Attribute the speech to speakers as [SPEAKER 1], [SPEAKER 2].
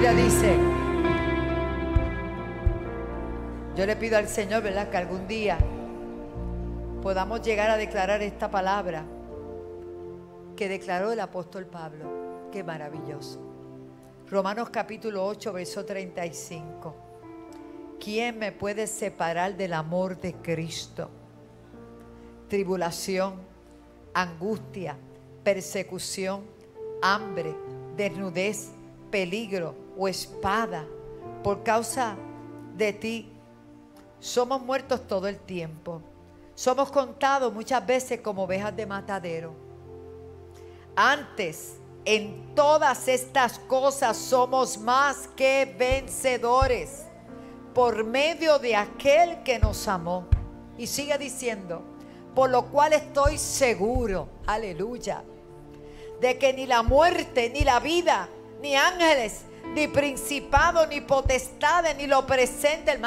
[SPEAKER 1] Biblia dice, yo le pido al Señor, ¿verdad?, que algún día podamos llegar a declarar esta palabra que declaró el apóstol Pablo. Qué maravilloso. Romanos capítulo 8, verso 35. ¿Quién me puede separar del amor de Cristo? Tribulación, angustia, persecución, hambre, desnudez, peligro o espada. Por causa de ti somos muertos todo el tiempo. Somos contados muchas veces como ovejas de matadero. Antes, en todas estas cosas somos más que vencedores por medio de aquel que nos amó. Y sigue diciendo, por lo cual estoy seguro, aleluya, de que ni la muerte, ni la vida, ni ángeles, ni principado, ni potestades, ni lo presente,